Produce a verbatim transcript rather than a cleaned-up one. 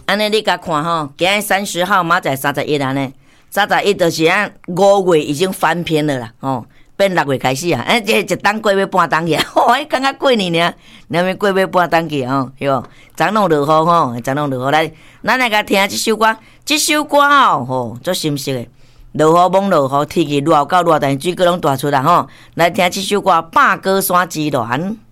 安尼你甲看吼，今日三十号，明仔三十一安尼，三十一就是啊五月已经翻篇了啦，吼、哦，变六月开始啊，哎，这一冬过尾半冬去，吼，迄刚刚过年呢，那么过尾半冬去吼，对无？昨弄落雨吼，昨弄落雨来，咱来甲听即首歌，即首歌哦，吼，足深色诶，落雨蒙落雨，天气热到热，但是水果拢大出来吼，来听即首歌《霸歌山之恋》。